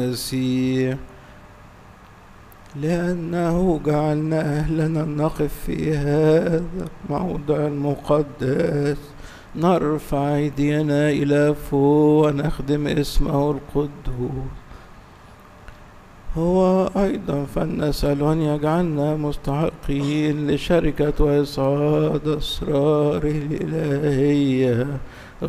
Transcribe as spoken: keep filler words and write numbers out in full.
المسيح، لأنه جعلنا أهلنا نقف في هذا الموضع المقدس، نرفع أيدينا إلى فوق ونخدم اسمه القدوس. هو أيضا فلنسأل أن يجعلنا مستحقين لشركة وإصعاد أسراره الإلهية